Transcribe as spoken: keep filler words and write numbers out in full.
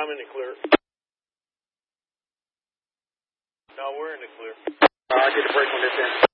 I'm in the clear. No, we're in the clear. Uh, I did a break on this end.